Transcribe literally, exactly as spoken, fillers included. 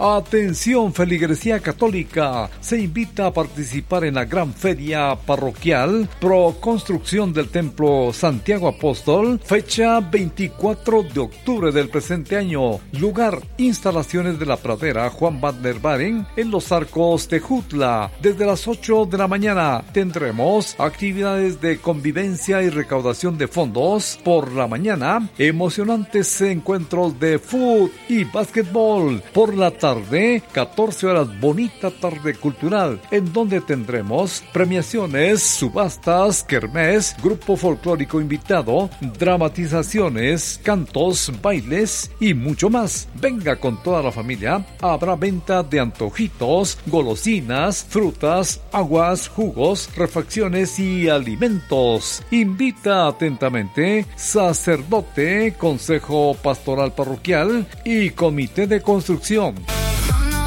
Atención, feligresía católica, se invita a participar en la gran feria parroquial pro construcción del Templo Santiago Apóstol, fecha veinticuatro de octubre del presente año. Lugar, instalaciones de la pradera Juan Badner Baren en Los Arcos de Jutla. Desde las ocho de la mañana tendremos actividades de convivencia y recaudación de fondos. Por la mañana, emocionantes encuentros de fútbol y básquetbol. Por la tarde, catorce horas, bonita tarde cultural, en donde tendremos premiaciones, subastas, kermés, grupo folclórico invitado, dramatizaciones, cantos, bailes y mucho más. Venga con toda la familia. Habrá venta de antojitos, golosinas, frutas, aguas, jugos, refacciones y alimentos. Invita atentamente sacerdote, consejo pastoral parroquial y comité de construcción.